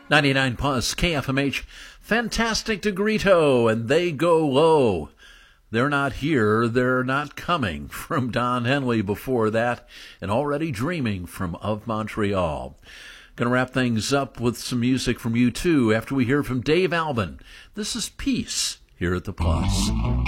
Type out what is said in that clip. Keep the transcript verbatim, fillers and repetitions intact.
ninety-nine plus K F M H, Fantastic Degrito, and They Go Low. They're not here, they're not coming, from Don Henley before that, and Already Dreaming from Of Montreal. Gonna wrap things up with some music from U two after we hear from Dave Alban. This is Peace here at the Plus.